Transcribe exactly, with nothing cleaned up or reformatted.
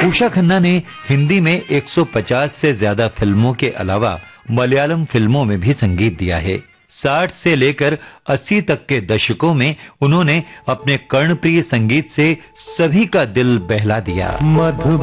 उषा खन्ना ने हिंदी में एक सौ पचास से ज्यादा फिल्मों के अलावा मलयालम फिल्मों में भी संगीत दिया है। साठ से लेकर अस्सी तक के दशकों में उन्होंने अपने कर्णप्रिय संगीत से सभी का दिल बहला दिया। मधु